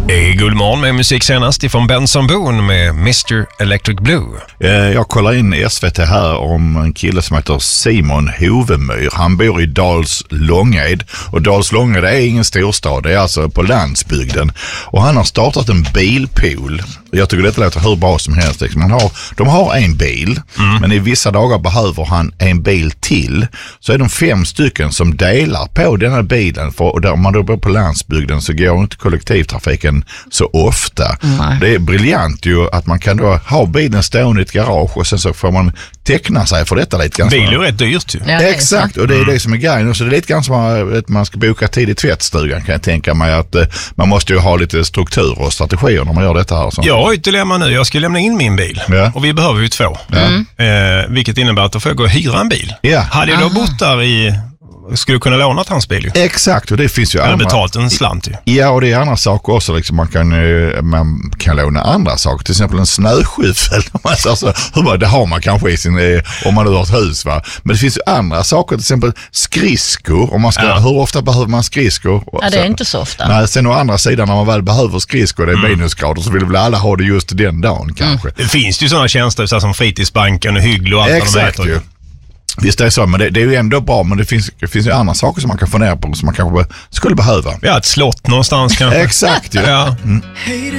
Guldmorgon med musik senast ifrån Benson Boone med Mr. Electric Blue. Jag kollar in SVT här om en kille som heter Simon Hovemyr. Han bor i Dals Långed. Och Dals Långed är ingen storstad, det är alltså på landsbygden. Och han har startat en bilpool. Jag tycker detta låter hur bra som helst. De har en bil, men i vissa dagar behöver han en bil till. Så är de 5 stycken som delar på den här bilen. Och där man då bor på landsbygden så går inte kollektivtrafiken så ofta. Det är briljant ju att man kan då ha bilen stående i ett garage och sen så får man teckna sig för detta lite grann. Bil är rätt dyrt ju. Ja, exakt, och det är det som är grejen. Så det är lite grann som att man ska boka tid i tvättstugan, kan jag tänka mig, att man måste ju ha lite struktur och strategier när man gör detta här. Så. Jag har ett dilemma nu. Jag ska lämna in min bil och vi behöver ju 2. Vilket innebär att då får jag gå och hyra en bil. Hade jag då bott där skulle kunna låna hans bil ju. Exakt, och det finns ju andra. Betalt en slant ju. Ja, och det är andra saker också. Liksom, man kan låna andra saker. Till exempel en snöskyffel. Alltså, det har man kanske i sin, om man nu har ett hus. Va? Men det finns ju andra saker. Till exempel skridskor. Om man ska, hur ofta behöver man skridskor? Ja, det är inte så ofta. Nej, sen å andra sidan när man väl behöver skridskor, det är minusgrader, så vill väl alla ha det just den dagen kanske. Det finns ju sådana tjänster så som Fritidsbanken och Hygglo och allt. Exakt ju. Visst är det så, men det är ju ändå bra, men det finns ju andra saker som man kan få ner på som man kanske skulle behöva. Ja, ett slott någonstans kanske. Exakt ju. Ja.